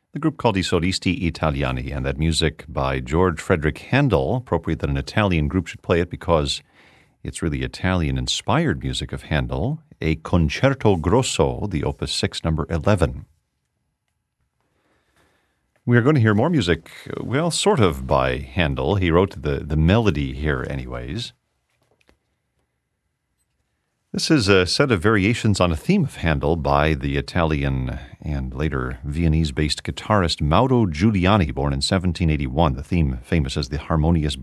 The group called I Solisti Italiani, and that music by George Frederick Handel. Appropriate that an Italian group should play it because it's really Italian-inspired music of Handel, a Concerto Grosso, the Opus 6, number 11. We are going to hear more music, well, sort of by Handel. He wrote the melody here anyways. This is a set of variations on a theme of Handel by the Italian and later Viennese-based guitarist Mauro Giuliani, born in 1781. The theme famous as the Harmonious